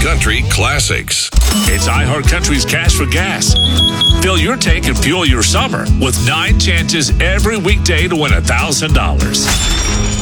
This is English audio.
Country classics. It's iHeartCountry's Cash for Gas. Fill your tank and fuel your summer with 9 chances every weekday to win $1,000.